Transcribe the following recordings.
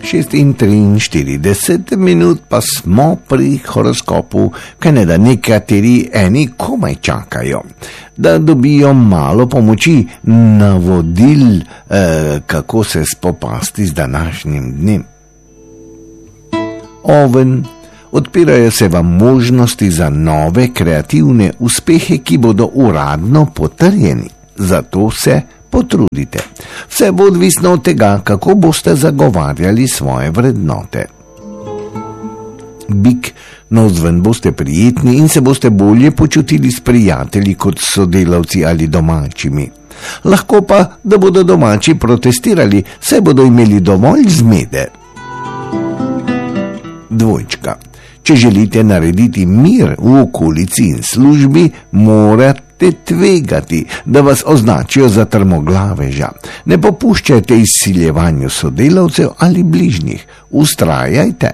6:43 pa smo pri horoskopu, kaj ne da nekateri eni komaj čakajo, da dobijo malo pomoči, navodil, kako se spopasti z današnjim dnem. Oven, odpirajo se vam možnosti za nove kreativne uspehe, ki bodo uradno potrjeni, zato se potrudite. Vse bo odvisno od tega, kako boste zagovarjali svoje vrednote. Bik, navzven boste prijetni in se boste bolje počutili s prijatelji kot sodelavci ali domačimi. Lahko pa, da bodo domači protestirali, saj bodo imeli dovolj zmede. Dvojčka. Če želite narediti mir v okolici in službi, morate tvegati, da vas označijo za trmoglaveža. Ne popuščajte izsiljevanju sodelavcev ali bližnjih. Vztrajajte.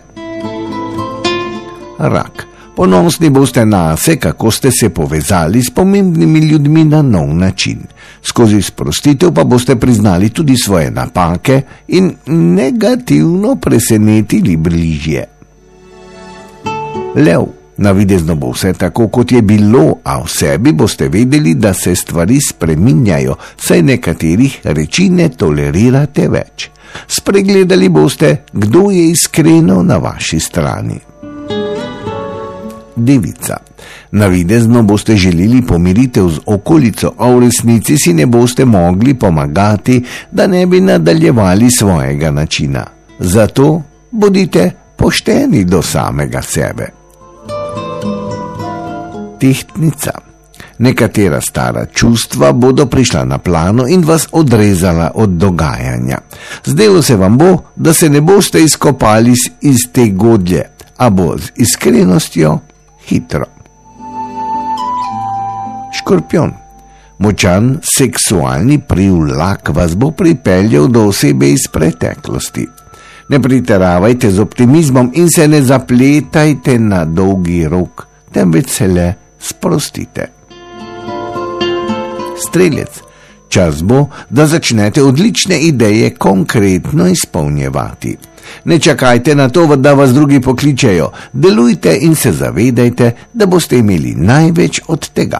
Rak. Ponosni boste nase, kako ste se povezali s pomembnimi ljudmi na nov način. Skozi sprostitev pa boste priznali tudi svoje napake in negativno presenetili bližje. Lev. Navidezno bo vse tako, kot je bilo, a v sebi boste vedeli, da se stvari spreminjajo, saj nekaterih reči ne tolerirate več. Spregledali boste, kdo je iskreno na vaši strani. Devica. Navidezno boste želeli pomiritev z okolico, a v resnici si ne boste mogli pomagati, da ne bi nadaljevali svojega načina. Zato bodite pošteni do samega sebe. Tehtnica. Nekatera stara čustva bodo prišla na plano in vas odrezala od dogajanja. Zdelo se vam bo, da se ne boste izkopali iz te godlje, a bo z iskrenostjo hitro. Škorpion. Močan seksualni privlak vas bo pripeljal do osebe iz preteklosti. Ne pritiravajte z optimizmom in se ne zapletajte na dolgi rok, temveč se le sprostite. Strelec. Čas bo, da začnete odlične ideje konkretno izpolnjevati. Ne čakajte na to, da vas drugi pokličejo. Delujte in se zavedajte, da boste imeli največ od tega.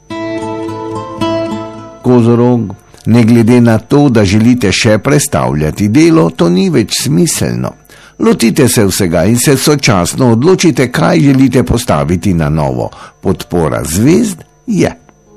Kozorog. Ne glede na to, da želite še prestavljati delo, to ni več smiselno. Lotite se vsega in se sočasno odločite, kaj želite postaviti na novo. Podpora zvezd je.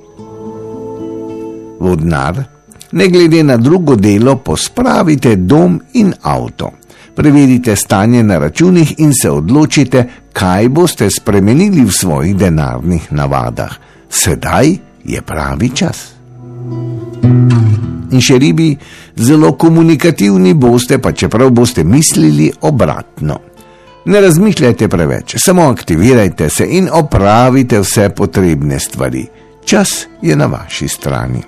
Vodnar. Ne glede na drugo delo, pospravite dom in avto. Preverite stanje na računih in se odločite, kaj boste spremenili v svojih denarnih navadah. Sedaj je pravi čas. In še ribi, zelo komunikativni boste, pa čeprav boste mislili obratno. Ne razmišljajte preveč, samo aktivirajte se in opravite vse potrebne stvari. Čas je na vaši strani.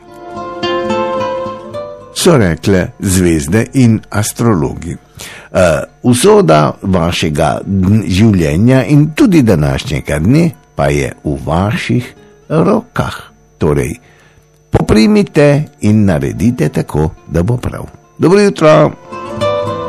So rekle zvezde in astrologi. Usoda vašega življenja in tudi današnjega dne pa je v vaših rokah. Torej, poprimite in naredite tako, da bo prav. Dobro jutro!